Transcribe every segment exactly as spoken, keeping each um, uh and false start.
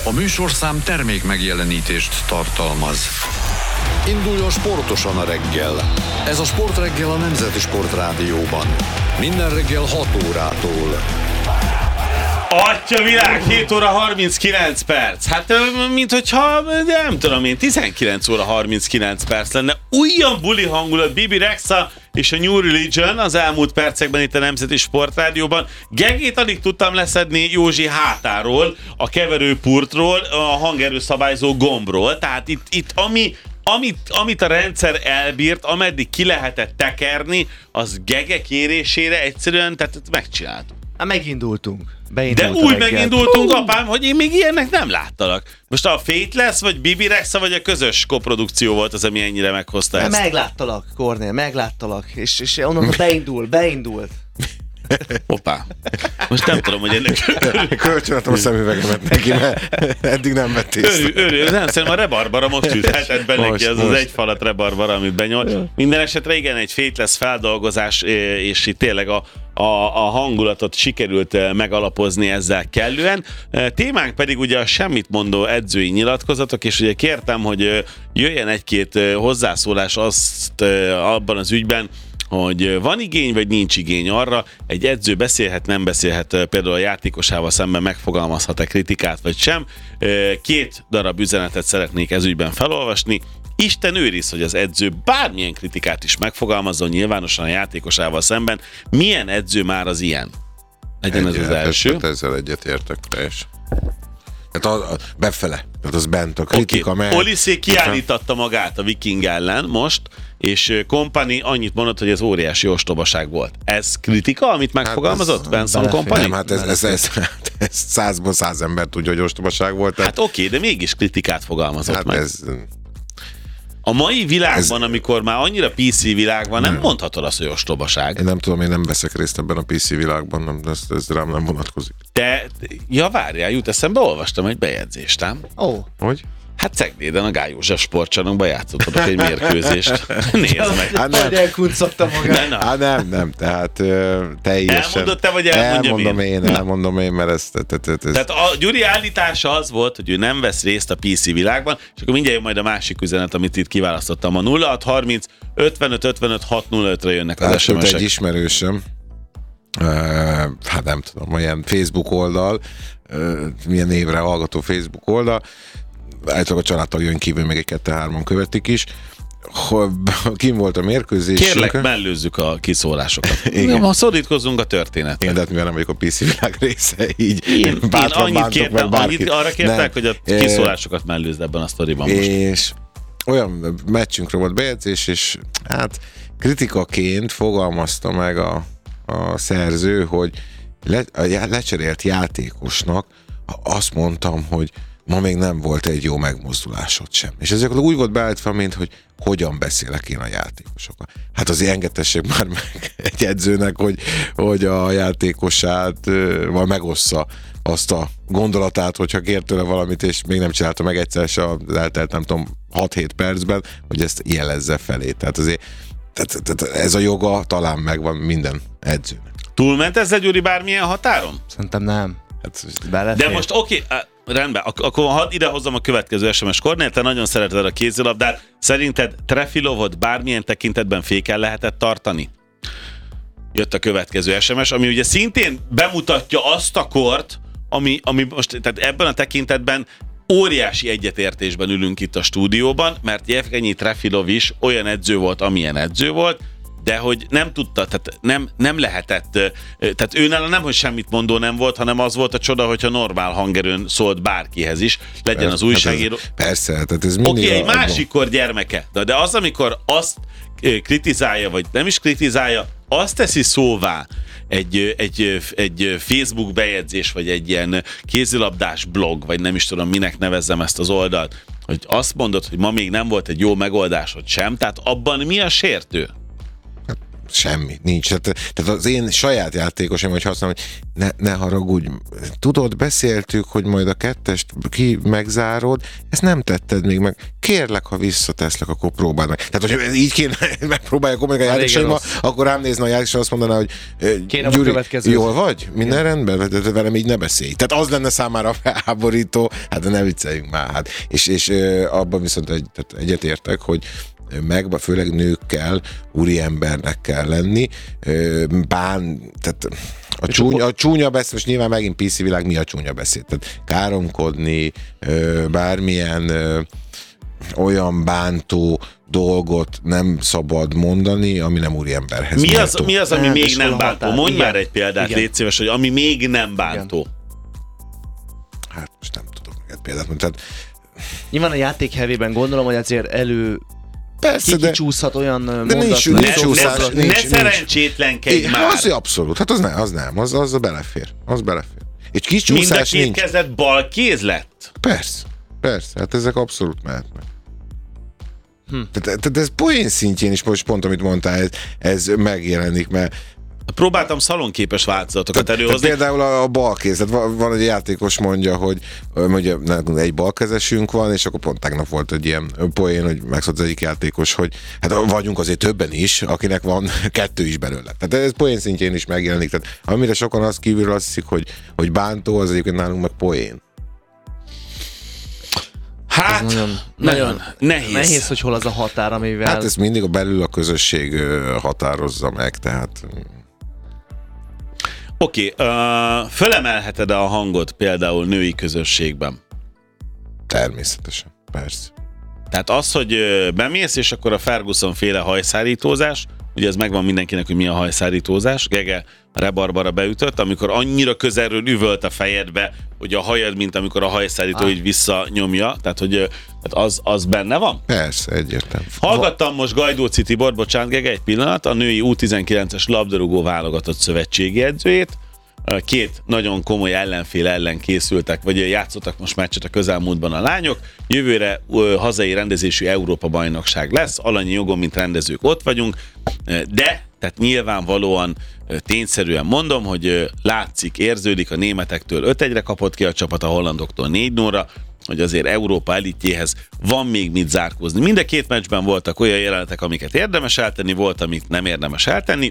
A műsorszám termék megjelenítést tartalmaz. Induljon sportosan a reggel. Ez a Sportreggel a Nemzeti Sportrádióban. Minden reggel hat órától. Atya világ, hét óra harminckilenc perc. Hát, mint hogyha, nem tudom én, tizenkilenc óra harminckilenc perc lenne. Újabb buli hangulat, Bibi Rexha és a New Religion az elmúlt percekben itt a Nemzeti Sportrádióban. Gegét alig tudtam leszedni Józsi hátáról, a keverőpultról, a hangerőszabályzó gombról. Tehát itt, itt ami... Amit, amit a rendszer elbírt, ameddig ki lehetett tekerni, az Gege kérésére egyszerűen tehát megcsináltuk. Hát megindultunk. De úgy megindultunk, apám, hogy én még ilyennek nem láttalak. Most a Faithless, vagy Bibi Rexha, vagy a közös koprodukció volt az, ami ennyire meghozta ezt? Megláttalak, Kornél, megláttalak. És, és onnan beindul, beindult. Hoppá. Most nem tudom, hogy ennek... Kölcsönadtam a szemüvegemet neki, mert eddig nem vett észre. Örül, örül, nem, szerintem a rebarbara most ülhetett be neki, az most. Az egy falat rebarbara, amit benyol. Minden esetre igen, egy Faithless feldolgozás, és itt tényleg a, a, a hangulatot sikerült megalapozni ezzel kellően. Témánk pedig ugye a semmit mondó edzői nyilatkozatok, és ugye kértem, hogy jöjjen egy-két hozzászólás azt abban az ügyben, hogy van igény, vagy nincs igény arra, egy edző beszélhet, nem beszélhet, például a játékosával szemben megfogalmazhat-e kritikát, vagy sem. Két darab üzenetet szeretnék ezügyben felolvasni. Isten őriz, hogy az edző bármilyen kritikát is megfogalmazzon nyilvánosan a játékosával szemben. Milyen edző már az ilyen? Legyen ez az első. Hát ezzel egyetértek teljesen. Tehát a, a befele, tehát az bent a kritika, okay. mert... Olise kiállítatta magát a Viking ellen most, és Kompany annyit mondott, hogy ez óriási ostobaság volt. Ez kritika, amit megfogalmazott hát Benson Kompany? Nem, hát ez, ez, ez, ez százból száz ember tudja, hogy ostobaság volt. Tehát... Hát oké, okay, de mégis kritikát fogalmazott hát meg. Ez... A mai világban, ez... amikor már annyira pé cé világ van, nem, nem mondhatod azt, hogy ostobaság. Én nem tudom, én nem veszek részt ebben a pé cé világban, nem, ez, ez rám nem vonatkozik. De, ja várjál, jut eszembe, olvastam egy bejegyzést, ám? Ó. Oh. Hogy? Hát Cegléden a Gály József sportcsarnokban játszottatok egy mérkőzést. Nézd meg. Hát nem. Elkuncogta magát. Nem, hát nem, nem, tehát uh, teljesen... Elmondod te, vagy elmondjam elmondom én? én, elmondom én, mert ez... ez, ez, ez... Tehát a Gyuri állítása az volt, hogy ő nem vesz részt a pé cé világban, és akkor mindjárt majd a másik üzenet, amit itt kiválasztottam. A nulla hat harminc ötvenöt ötvenöt hat nulla ötre jönnek az es em esek. egy ismerősöm, uh, hát nem tudom, olyan Facebook oldal, uh, milyen névre hallgató Facebook oldal, általában a családtagjaink kívül még egy kettő-hárman követik is, kim volt a mérkőzésünk. Kérlek, mellőzzük a kiszólásokat. Igen. Ha szorítkozzunk a történetre. Igen, de hát mivel nem vagyok a pé cé világ része, így én, bátran én annyit kértem, annyit arra kértek, nem. Hogy a kiszólásokat e... mellőzd ebben a sztoriban most. És olyan meccsünkről volt bejegyzés, és hát kritikaként fogalmazta meg a, a szerző, hogy le, a lecserélt játékosnak azt mondtam, hogy ma még nem volt egy jó megmozdulásod sem. És ezek úgy volt beállítva, mint hogy hogyan beszélek én a játékosokkal. Hát azért engedtessék már meg egy edzőnek, hogy, hogy a játékosát vagy megossza azt a gondolatát, hogyha kér tőle valamit, és még nem csinálta meg egyszer se az eltelt, nem tudom, hat-hét percben, hogy ezt jelezze felé. Tehát azért tehát, tehát ez a joga talán megvan minden edzőnek. Túlment ezzel, Gyuri, bármilyen határon? Szerintem nem. Hát, de most oké, okay, rendben, Ak- akkor hadd idehozzam a következő es em es. Kornél, te nagyon szereted a kézilabdát. Szerinted Trefilovot bármilyen tekintetben féken lehetett tartani? Jött a következő es em es, ami ugye szintén bemutatja azt a kort, ami, ami most, tehát ebben a tekintetben óriási egyetértésben ülünk itt a stúdióban, mert Jevgenyi Trefilov is olyan edző volt, amilyen edző volt, de hogy nem tudta, tehát nem, nem lehetett, tehát őnála nem, hogy semmit mondó nem volt, hanem az volt a csoda, hogyha normál hangerőn szólt bárkihez is, legyen persze, az újságíró. Hát ez, persze, tehát ez mindig... Oké, okay, egy másik kor gyermeke, de, de az, amikor azt kritizálja, vagy nem is kritizálja, azt teszi szóvá egy, egy, egy Facebook bejegyzés, vagy egy ilyen kézilabdás blog, vagy nem is tudom, minek nevezzem ezt az oldalt, hogy azt mondod, hogy ma még nem volt egy jó megoldásod sem, tehát abban mi a sértő? semmi, nincs. Tehát, tehát az én saját játékosom, hogy használom, hogy ne, ne haragudj, tudod, beszéltük, hogy majd a kettest ki megzárod, ezt nem tetted még meg. Kérlek, ha visszateszlek, akkor próbáld meg. Tehát, hogy így kéne megpróbálja kommunikálni a játékosaimmal, akkor rám nézne a játékos, azt mondaná, hogy Gyuri, jól vagy? Minden rendben? Velem így ne beszélj. Tehát az lenne számára felháborító, hát de ne vicceljünk már. Hát. És, és abban viszont egy, tehát egyetértek, hogy meg, főleg nőkkel, úriembernek kell lenni. Bán, tehát a csúnya, a csúnya beszéd, most nyilván megint pé cé világ, mi a csúnya beszéd? Tehát káromkodni, bármilyen olyan bántó dolgot nem szabad mondani, ami nem úriemberhez mi méltó. az, mi az, ami hát, még nem bántó? határ. Mondj Igen. már egy példát, Igen. légy szíves, hogy ami még nem bántó. Igen. Hát most nem tudok neked példát mondani. Tehát Nyilván a játék hevében gondolom, hogy azért elő persze, de, kicsúszhat olyan de mondat. nincs, Ne, nincs csúszás. ne, nincs, ne nincs. szerencsétlenkedj É, már! az abszolút, hát az nem, az nem, az, az belefér, az belefér. Egy kis Mind a csúszás két nincs. kezed bal kéz lett? Persze, persze, hát ezek abszolút mehetnek. Hm. Tehát, tehát ez poén szintjén is most pont, amit mondtál, ez, ez megjelenik, mert Próbáltam szalonképes változatokat tehát, tehát előhozni. például a, a balkéz, tehát van, van egy játékos mondja, hogy mondja, egy balkezesünk van, és akkor pont tegnap volt egy ilyen poén, hogy megszólt az egyik játékos, hogy hát vagyunk azért többen is, akinek van kettő is belőle. Tehát ez poén szintjén is megjelenik. Tehát amire sokan azt kívül azt hiszik, hogy, hogy bántó, az egyébként nálunk meg poén. Hát, nagyon, nagyon nagyon nehéz. nehéz, hogy hol az a határ, amivel... Hát ezt mindig a belül a közösség ö, határozza meg, tehát... Oké, okay, uh, fölemelheted a hangot például női közösségben? Természetesen, persze. Tehát az, hogy ö, bemész, és akkor a Ferguson féle hajszárítózás, ugye ez megvan mindenkinek, hogy mi a hajszárítózás, Gege a rebarbara beütött, amikor annyira közelről üvölt a fejedbe, hogy a hajad, mint amikor a hajszárító ah. így visszanyomja, tehát hogy ö, tehát az, az benne van? Persze, egyértelmű. Hallgattam most Gajdóci Tibort, bocsánat Gege, egy pillanat, a női U tizenkilences labdarúgó válogatott szövetségi edzőjét. Két nagyon komoly ellenfél ellen készültek, vagy játszottak most meccset a közelmúltban a lányok. Jövőre ö, hazai rendezésű Európa-bajnokság lesz, alanyi jogon, mint rendezők ott vagyunk, de tehát nyilvánvalóan tényszerűen mondom, hogy látszik, érződik, a németektől öt egyre kapott ki a csapat, a hollandoktól négy nullra, hogy azért Európa elitjéhez van még mit zárkózni. Mind a két meccsben voltak olyan jelenetek, amiket érdemes eltenni, volt, amit nem érdemes eltenni,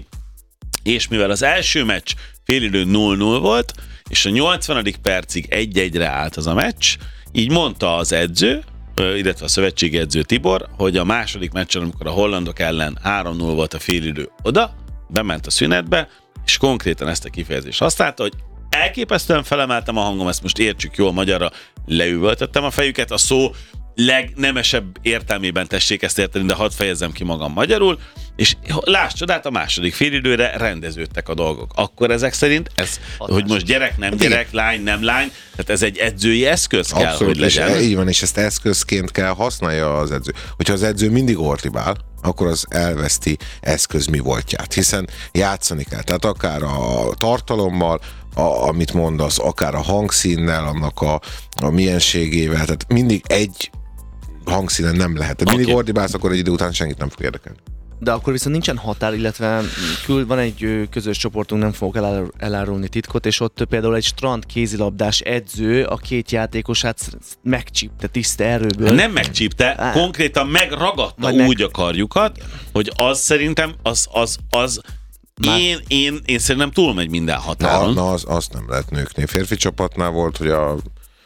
és mivel az első meccs félidő nulla nulla volt, és a nyolcvanadik percig egy egyre állt az a meccs, így mondta az edző, illetve a szövetségi edző Tibor, hogy a második meccsen, amikor a hollandok ellen három nulla volt a félidő oda, bement a szünetbe, és konkrétan ezt a kifejezést használta, hogy elképesztően felemeltem a hangom, ezt most értsük jól magyarra, leüvöltöttem a fejüket, a szó legnemesebb értelmében tessék ezt érteni, de hadd fejezzem ki magam magyarul, és láss csodát, a második félidőre rendeződtek a dolgok. Akkor ezek szerint ez, hogy most gyerek, nem gyerek, lány, nem lány, tehát ez egy edzői eszköz kell, abszolút, hogy legyen. És így van, és ezt eszközként kell használja az edző. Hogyha az edző mindig ordibál, akkor az elveszti eszköz mi voltját, hiszen játszani kell. Tehát akár a tartalommal, a, amit mondasz, akár a hangszínnel, annak a, a mienségével, tehát mindig egy hangszínen nem lehet. Tehát mindig Okay. ordibálsz, akkor egy idő után senkit nem fog érdekelni. De akkor viszont nincsen határ, illetve kül, van egy ö, közös csoportunk, nem fogok elár, elárulni titkot, és ott például egy strand kézilabdás edző a két játékosát megcsípte tiszta erőből. Nem megcsípte, Á. konkrétan megragadta Vagy meg- úgy a karjukat, hogy az szerintem, az, az, az Már- én, én, én szerintem túlmegy minden Na, határon. na az, azt nem lehet nőknél. Férfi csapatnál volt, hogy a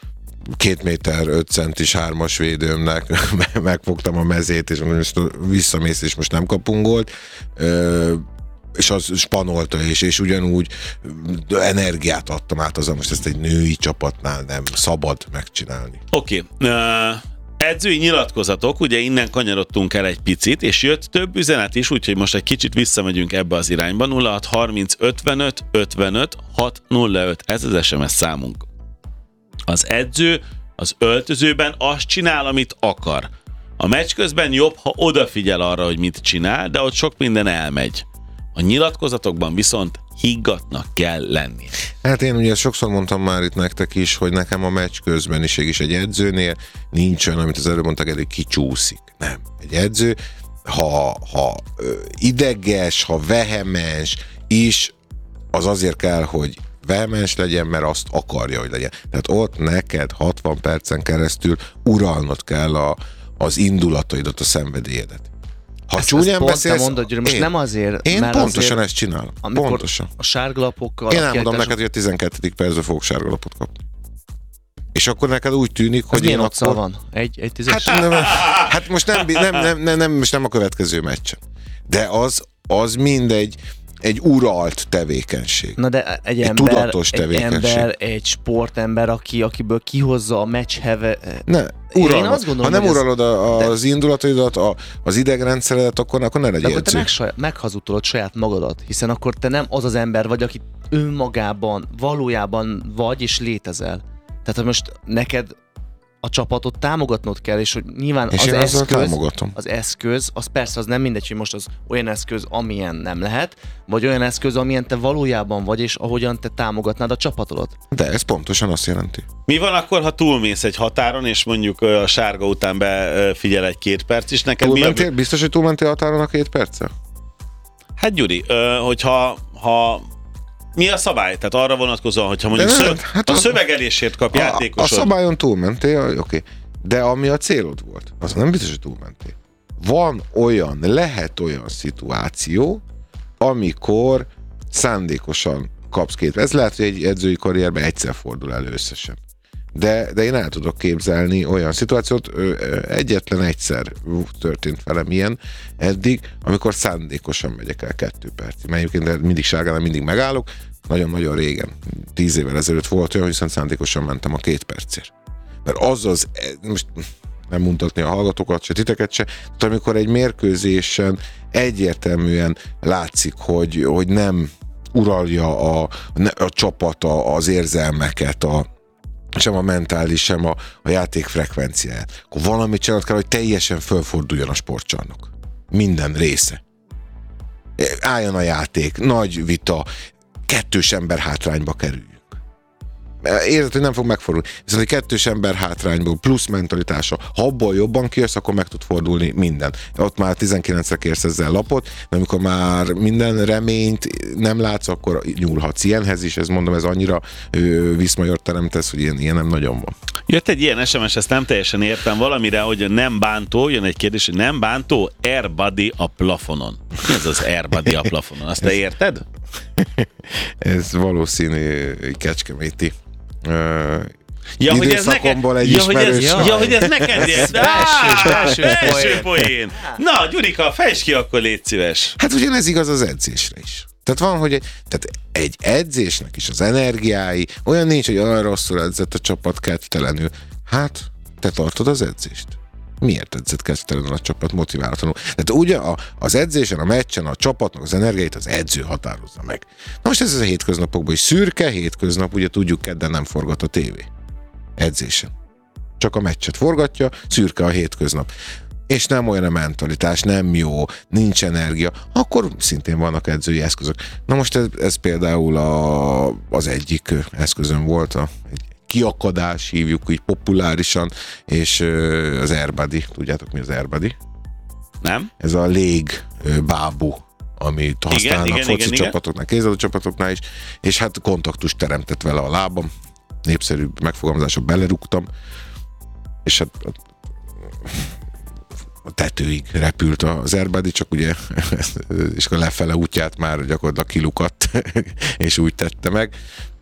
két méter öt centis hármas védőmnek megfogtam a mezét, és most visszamész, és most nem kapunk gólt. Ö, és az spanolta, és, és ugyanúgy energiát adtam át azon, most ezt egy női csapatnál nem szabad megcsinálni. Oké. Okay. Uh, edzői nyilatkozatok, ugye innen kanyarodtunk el egy picit, és jött több üzenet is, úgyhogy most egy kicsit visszamegyünk ebbe az irányba. nulla hat harminc ötvenöt ötvenöt hat nulla öt, ez az es em es számunk. Az edző az öltözőben azt csinál, amit akar. A meccs közben jobb, ha odafigyel arra, hogy mit csinál, de ott sok minden elmegy. A nyilatkozatokban viszont higgatnak kell lenni. Hát én ugye sokszor mondtam már itt nektek is, hogy nekem a meccs közbeniség is egy edzőnél nincs olyan, amit az előbb mondtak, hogy kicsúszik. Nem. Egy edző ha, ha ideges, ha vehemens is, az azért kell, hogy vehemens legyen, mert azt akarja, hogy legyen. Tehát ott neked hatvan percen keresztül uralnod kell a, az indulataidat, a szenvedélyedet. Ha ezt, csúnyán ezt beszélsz... Mondod, Gyuri, most én, nem azért, Én mert pontosan azért, ezt csinálom. Pontosan. A sárgalapokkal... Én elmondom neked, hogy a tizenkettedik percben fogok sárgalapot kapni. És akkor neked úgy tűnik, hogy milyen én akkor... akkor... van? Egy, egy tízes? Hát, nem, hát most nem, nem, nem, nem, nem, most nem a következő meccsen. De az, az mind egy, egy uralt tevékenység. Na de egy, egy ember, tudatos egy tevékenység. ember, egy sportember, aki, akiből kihozza a meccs heve... Ne, uralod. Én azt gondolom, ha nem uralod ez... a, az de... indulataidat, a, az idegrendszeredet, akkor, akkor ne legyél akkor te edző. meg, meghazudtolod saját magadat, hiszen akkor te nem az az ember vagy, aki önmagában, valójában vagy és létezel. Tehát ha most neked a csapatot támogatnod kell, és hogy nyilván és az én eszköz, az eszköz, az persze az nem mindegy, hogy most az olyan eszköz, amilyen nem lehet, vagy olyan eszköz, amilyen te valójában vagy, és ahogyan te támogatnád a csapatodat. De ez pontosan azt jelenti. Mi van akkor, ha túlmész egy határon, és mondjuk a sárga után befigyel egy két perc is? Neked túlmentél? Mi a... Biztos, hogy túlmentél a határon a két perccel? Hát Gyuri, hogyha ha mi a szabály? Tehát arra vonatkozóan, hogyha mondjuk de, szöv... hát a a, szövegelésért kap a, játékosod. A szabályon túlmentél, oké. Okay. De ami a célod volt, az nem biztos, hogy túlmentél. Van olyan, lehet olyan szituáció, amikor szándékosan kapsz két. Ez lehet, hogy egy edzői karrierben egyszer fordul elő összesen. De, de én el tudok képzelni olyan szituációt, egyetlen egyszer történt velem ilyen eddig, amikor szándékosan megyek el kettő percig. Mert egyébként mindig sárgánál mindig megállok, nagyon-nagyon régen, tíz évvel ezelőtt volt olyan, hiszen szándékosan mentem a két percért. Mert az az, most nem mutatni a hallgatókat, se titeket se, tehát amikor egy mérkőzésen egyértelműen látszik, hogy, hogy nem uralja a, a csapat az érzelmeket, a sem a mentális, sem a, a játék frekvenciáját. Akkor valamit csinálni kell, hogy teljesen fölforduljon a sportcsarnok. Minden része. Álljon a játék, nagy vita, kettős ember hátrányba kerüljünk. Érzed, hogy nem fog megfordulni. Viszont egy kettős ember hátrányból plusz mentalitása, ha abból jobban kijössz, akkor meg tud fordulni minden. Ott már tizenkilencre kérsz ezzel lapot, de amikor már minden reményt nem látsz, akkor nyúlhatsz ilyenhez is. Ez mondom, ez annyira viszmajort teremtesz, hogy ilyen, ilyen nem nagyon van. Jött egy ilyen es em es, ezt nem teljesen értem valamire, hogy nem bántó, jön egy kérdés, hogy nem bántó, airbody a plafonon. Mi ez az airbody a plafonon? Azt te érted? Ez valószínű kecskeméti. Uh, ja, hogy ez neked, egy ja, hogy ez, ja, ja, hogy ez neked jött. Első poén. Na, Gyurika, fejtsd ki, akkor légy szíves. Hát ugyanez igaz az edzésre is. Tehát van, hogy egy, tehát egy edzésnek is az energiái, olyan nincs, hogy olyan rosszul edzett a csapat kedvtelenül. Hát, te tartod az edzést. Miért edzett kedvtelenül a csapat motiválatlanul? Tehát ugye a, az edzésen, a meccsen, a csapatnak az energiáit az edző határozza meg. Na most ez a hétköznapokban is szürke, hétköznap, ugye tudjuk, kedden nem forgat a tévé. Edzésen. Csak a meccset forgatja, szürke a hétköznap. És nem olyan a mentalitás, nem jó, nincs energia, akkor szintén vannak edzői eszközök. Na most ez, ez például a, az egyik eszközön volt, a, egy kiakadás, hívjuk így populárisan, és az airbody, tudjátok mi az airbody? Nem? Ez a lég bábú, amit használnak igen, foci igen, csapatoknál, kézilabda csapatoknál is, és hát kontaktust teremtett vele a lábam, népszerű megfogalmazásra belerúgtam, és hát a tetőig repült az airbody, csak ugye és a lefele útját már gyakorlatilag kilukadt, és úgy tette meg.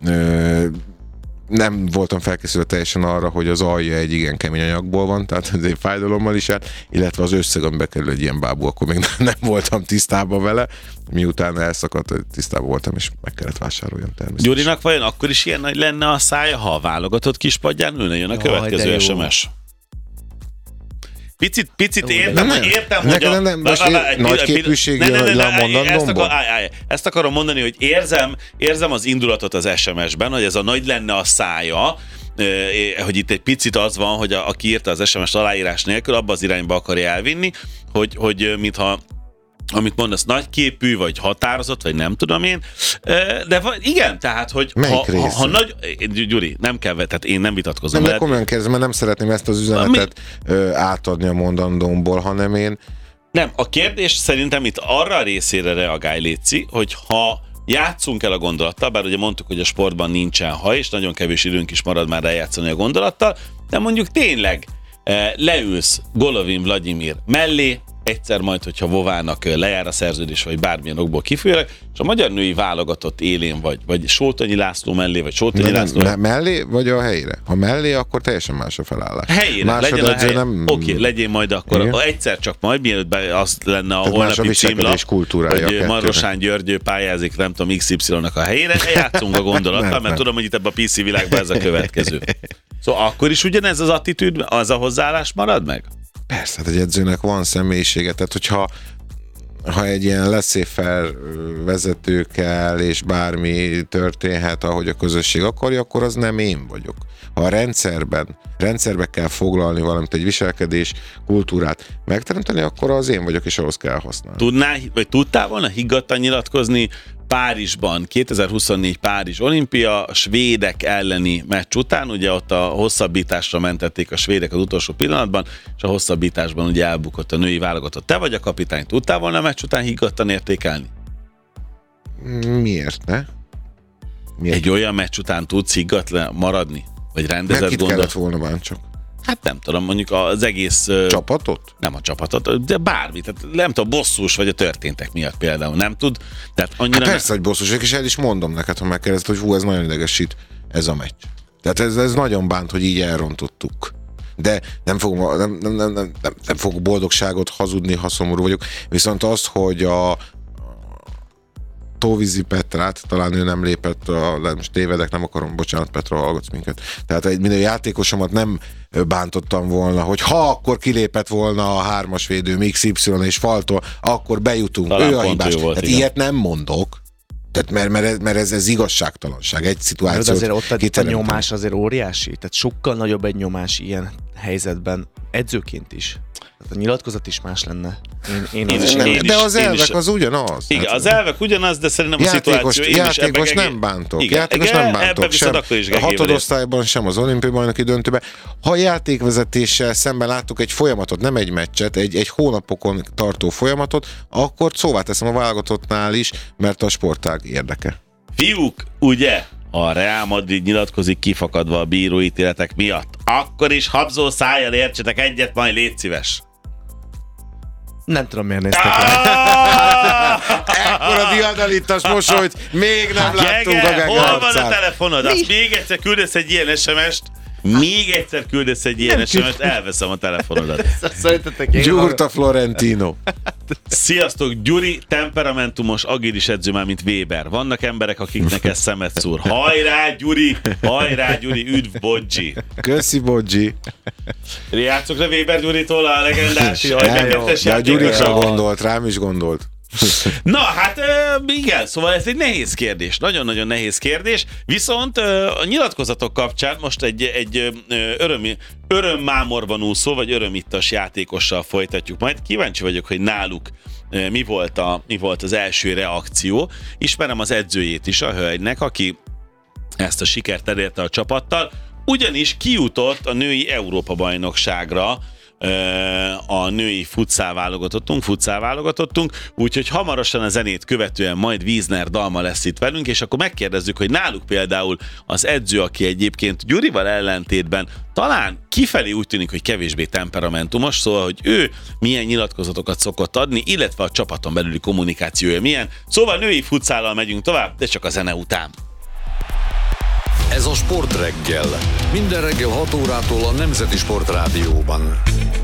Nem voltam felkészülve teljesen arra, hogy az alja egy igen kemény anyagból van, tehát ez egy fájdalommal is jár, illetve az összeg, amiben kerül egy ilyen bábú, akkor még nem voltam tisztában vele, miután elszakadt, tisztában voltam, és meg kellett vásároljam természetesen. Gyurinak vajon akkor is ilyen nagy lenne a szája, ha a válogatott kispadján ülne, jön a következő es em es? Picit, picit értem, nem, értem, nem, hogy a... Nem, nem, most nagy képűség jön le a mondandómban. Ezt akarom mondani, hogy érzem, érzem az indulatot az es em es-ben, hogy ez a nagy lenne a szája, hogy itt egy picit az van, hogy a, aki írta az es em es aláírás nélkül, abba az irányba akarja elvinni, hogy, hogy mintha amit mondasz, nagyképű, vagy határozott, vagy nem tudom én, de igen, tehát, hogy ha, ha, ha nagy... Gyuri, nem kell, tehát én nem vitatkozom. Nem, de komolyan kérdezem, mert nem szeretném ezt az üzenetet Ami... átadni a mondandómból, hanem én Nem, a kérdés szerintem itt arra a részére reagálj, Léci, hogy ha játszunk el a gondolattal, bár ugye mondtuk, hogy a sportban nincsen ha, és nagyon kevés időnk is marad már eljátszani a gondolattal, de mondjuk tényleg eh, leülsz Golovin Vladimir mellé, egyszer majd, hogyha Vovának lejár a szerződés, vagy bármilyen okból kifolyólag, és a magyar női válogatott élén vagy, vagy Sótonyi László mellé, vagy Sótonyi László... Me- mellé, vagy a helyére? Ha mellé, akkor teljesen más a felállás. Helyére, legyen a hely... nem... Oké, okay, legyen majd akkor. Igen? Egyszer csak majd, mielőtt az lenne a tehát holnapi címlap, hogy Marosán György pályázik, nem tudom, iksz ipszilonnak a helyére, játszunk a gondolattal, mert nem. tudom, hogy itt ebben a pé cé világban ez a következő. Szóval akkor is ugyanez az attitűd, az a hozzáállás marad meg? Persze, hát egy edzőnek van személyisége, tehát hogyha ha egy ilyen laissez-faire vezető kell, és bármi történhet, ahogy a közösség akarja, akkor az nem én vagyok. Ha a rendszerben, rendszerbe kell foglalni valamit, egy viselkedés, kultúrát megteremteni, akkor az én vagyok, és ahhoz kell használni. Tudnál, vagy tudtál volna higgadtan nyilatkozni Párizsban, kétezer-huszonnégy Párizs olimpia, a svédek elleni meccs után, ugye ott a hosszabbításra mentették a svédek az utolsó pillanatban, és a hosszabbításban ugye elbukott a női válogatott. Te vagy a kapitány, tudtál volna a meccs után higgadtan értékelni? Miért ne? Miért? Egy olyan meccs után tudsz higgadtan maradni? Vagy rendezett gondol? Meg kellett volna bán csak? Hát nem tudom, mondjuk az egész... Csapatot? Nem a csapatot, de bármit. Tehát nem tudom, bosszús vagy a történtek miatt például, nem tud? Tehát annyira hát persze, ne... hogy bosszús, és el is mondom neked, ha megkérdezed, hogy hú, ez nagyon idegesít, ez a meccs. Tehát ez, ez nagyon bánt, hogy így elrontottuk. De nem fogok, nem, nem, nem, nem, nem fogok boldogságot hazudni, ha szomorú vagyok. Viszont azt, hogy a Tóvízi Petrát, talán ő nem lépett, a, most tévedek, nem akarom, bocsánat, Petra, hallgatsz minket. Tehát egy minden játékosomat nem bántottam volna, hogy ha akkor kilépett volna a hármas védő, iksz ipszilon és faltól, akkor bejutunk. Talán ő a hibás. Volt, tehát igen. Ilyet nem mondok. Tehát mert, mert, mert ez, ez igazságtalanság. Egy szituációt de azért ott a nyomás azért óriási. Tehát sokkal nagyobb egy nyomás ilyen helyzetben, edzőként is. Tehát a nyilatkozat is más lenne. Én, én én is, nem, én de az is, elvek is. az ugyanaz. Igen, hát, az elvek ugyanaz, de szerintem a játékos, szituáció... Én játékos is nem bántok. Igen, játékos igen, nem bántok. Sem a hatodosztályban, sem az olimpiai bajnoki döntőben. Ha játékvezetéssel szemben láttuk egy folyamatot, nem egy meccset, egy, egy hónapokon tartó folyamatot, akkor szóvá teszem a válogatottnál is, mert a sportág érdeke. Fiúk, ugye? A Real Madrid nyilatkozik kifakadva a bíróítéletek miatt. Akkor is habzó szájjal értsetek egyet, majd légy szíves. Nem tudom, miért néztek le. Ekkora diadalittas mosolyt még nem láttunk a Gege hol van a telefonod? Azt még egyszer küldesz egy ilyen es em est, még egyszer küldesz egy ilyen es em est, elveszem a telefonodat. Gyurta Florentino. Sziasztok, Gyuri, temperamentumos, agilis edző már, mint Weber. Vannak emberek, akiknek ez szemet szúr. Hajrá, Gyuri! Hajrá, Gyuri! Üdv, Bodzsi! Köszi, Bodzsi! Játszok le Weber Gyuritól a legendás. De a Gyurikra gondolt, rám is gondolt. Na, hát igen, szóval ez egy nehéz kérdés, nagyon-nagyon nehéz kérdés, viszont a nyilatkozatok kapcsán most egy, egy öröm, örömmámorban úszó, vagy örömittas játékossal folytatjuk majd. Kíváncsi vagyok, hogy náluk mi volt, a, mi volt az első reakció. Ismerem az edzőjét is a hölgynek, aki ezt a sikert elérte a csapattal, ugyanis kijutott a női Európa-bajnokságra a női futszál válogatottunk, futszál válogatottunk, úgyhogy hamarosan a zenét követően majd Wiesner Dalma lesz itt velünk, és akkor megkérdezzük, hogy náluk például az edző, aki egyébként Gyurival ellentétben talán kifelé úgy tűnik, hogy kevésbé temperamentumos, szóval, hogy ő milyen nyilatkozatokat szokott adni, illetve a csapaton belüli kommunikációja milyen. Szóval női futszállal megyünk tovább, de csak a zene után. Ez a Sportreggel. Minden reggel hat órától a Nemzeti Sportrádióban.